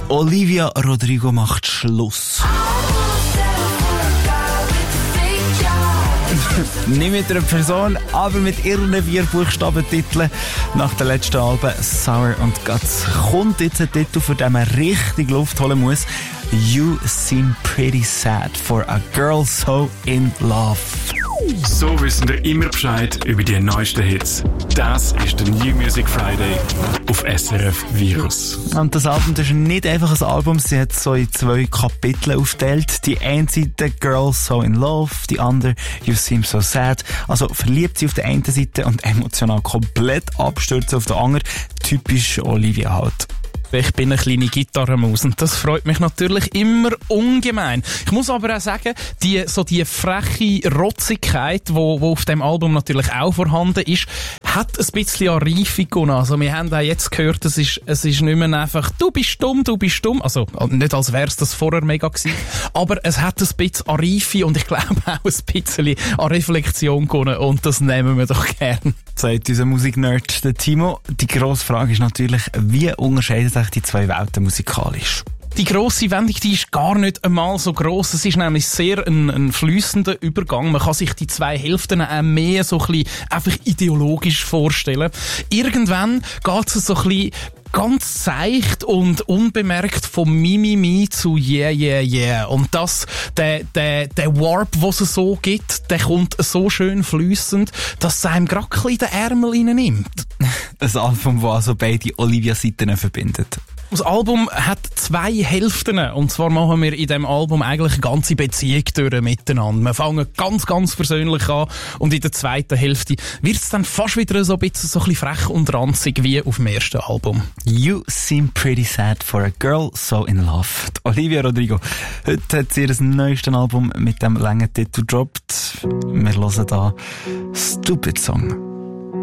Olivia Rodrigo macht Schluss. Nicht mit einer Person, aber mit ihren 4 Buchstabentiteln. Nach den letzten Alben Sour und Guts kommt jetzt ein Titel, für den man richtig Luft holen muss. You seem pretty sad for a girl so in love. So wissen wir immer Bescheid über die neuesten Hits. Das ist der New Music Friday auf SRF Virus. Und das Album, das ist nicht einfach ein Album, sie hat so in 2 Kapitel aufgeteilt. Die eine Seite Girl So in Love, die andere You Seem So Sad. Also verliebt sie auf der einen Seite und emotional komplett abstürzen auf der anderen. Typisch Olivia halt. Ich bin eine kleine Gitarrenmaus und das freut mich natürlich immer ungemein. Ich muss aber auch sagen, die freche Rotzigkeit, wo auf dem Album natürlich auch vorhanden ist, hat ein bisschen an Reife gewonnen. Also wir haben auch jetzt gehört, es ist nicht mehr einfach du bist dumm. Also nicht als wäre es das vorher mega gewesen, aber es hat ein bisschen an Reife und ich glaube auch ein bisschen an Reflexion gewonnen und das nehmen wir doch gern. Sagt unser Musiknerd, der Timo. Die grosse Frage ist natürlich, wie unterscheiden sich die 2 Welten musikalisch? Die grosse Wendung, die ist gar nicht einmal so gross. Es ist nämlich sehr ein fließender Übergang. Man kann sich die 2 Hälften auch mehr so ein bisschen einfach ideologisch vorstellen. Irgendwann geht es so ein bisschen ganz seicht und unbemerkt von Mimimi zu Yeah, yeah, yeah. Und der Warp, den es so gibt, der kommt so schön fließend, dass es einem gerade ein bisschen den Ärmel reinnimmt. Ein Album, das also beide Olivia-Seiten verbindet. Das Album hat 2 Hälften. Und zwar machen wir in diesem Album eigentlich eine ganze Beziehung durch miteinander. Wir fangen ganz, ganz persönlich an. Und in der zweiten Hälfte wird es dann fast wieder so ein bisschen frech und ranzig wie auf dem ersten Album. You seem pretty sad for a girl so in love. Die Olivia Rodrigo. Heute hat sie ihr neuestes Album mit dem langen Titel gedroppt. Wir hören da Stupid Song.